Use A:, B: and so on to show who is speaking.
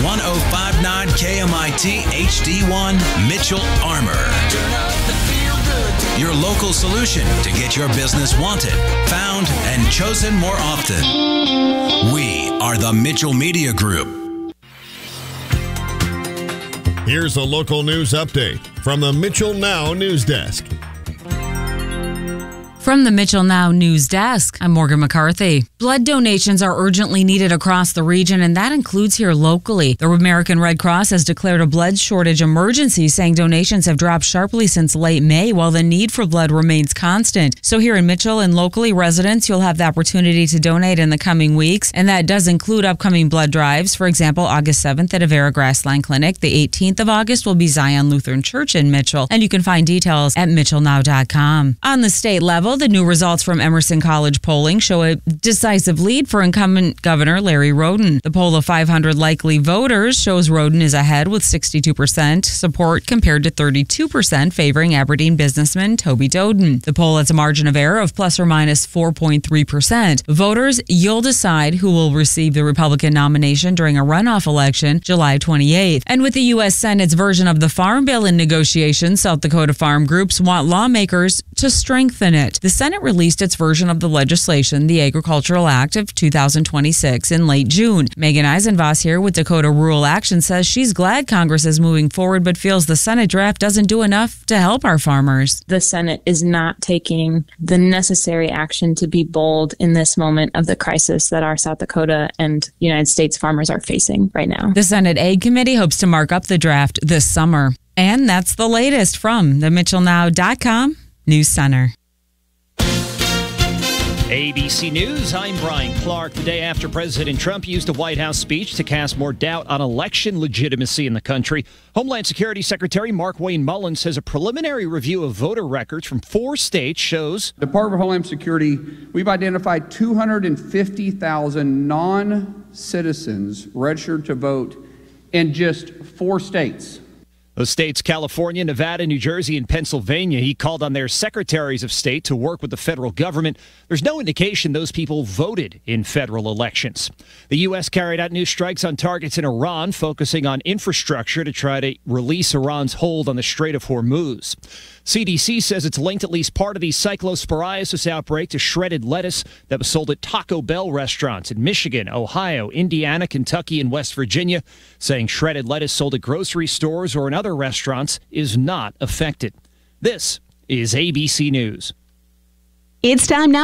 A: 1059 KMIT HD1 Mitchell Armor. Your local solution to get your business wanted, found, and chosen more often. We are the Mitchell Media Group.
B: Here's a local news update from the Mitchell Now News Desk.
C: From the Mitchell Now News Desk, I'm Morgan McCarthy. Blood donations are urgently needed across the region, and that includes here locally. The American Red Cross has declared a blood shortage emergency, saying donations have dropped sharply since late May, while the need for blood remains constant. So here in Mitchell and locally, residents, you'll have the opportunity to donate in the coming weeks, and that does include upcoming blood drives. For example, August 7th at Avera Grassline Clinic. The 18th of August will be Zion Lutheran Church in Mitchell, and you can find details at mitchellnow.com. On the state level, the new results from Emerson College polling show a decisive lead for incumbent Governor Larry Roden. The poll of 500 likely voters shows Roden is ahead with 62% support compared to 32% favoring Aberdeen businessman Toby Doden. The poll has a margin of error of plus or minus 4.3%. Voters, you'll decide who will receive the Republican nomination during a runoff election July 28th. And with the U.S. Senate's version of the Farm Bill in negotiations, South Dakota farm groups want lawmakers to strengthen it. The Senate released its version of the legislation, the Agricultural Act of 2026, in late June. Megan Eisenvoss here with Dakota Rural Action says she's glad Congress is moving forward, but feels the Senate draft doesn't do enough to help our farmers.
D: The Senate is not taking the necessary action to be bold in this moment of the crisis that our South Dakota and United States farmers are facing right now.
C: The Senate Ag Committee hopes to mark up the draft this summer. And that's the latest from the MitchellNow.com News Center.
E: ABC News, I'm Brian Clark. The day after President Trump used a White House speech to cast more doubt on election legitimacy in the country, Homeland Security Secretary Markwayne Mullin says a preliminary review of voter records from 4 states shows
F: Department of Homeland Security, we've identified 250,000 non-citizens registered to vote in just 4 states.
E: Those states, California, Nevada, New Jersey, and Pennsylvania. He called on their secretaries of state to work with the federal government. There's no indication those people voted in federal elections. The U.S. carried out new strikes on targets in Iran, focusing on infrastructure to try to release Iran's hold on the Strait of Hormuz. CDC says it's linked at least part of the cyclosporiasis outbreak to shredded lettuce that was sold at Taco Bell restaurants in Michigan, Ohio, Indiana, Kentucky, and West Virginia, saying shredded lettuce sold at grocery stores or in other restaurants is not affected. This is ABC News.
G: It's time now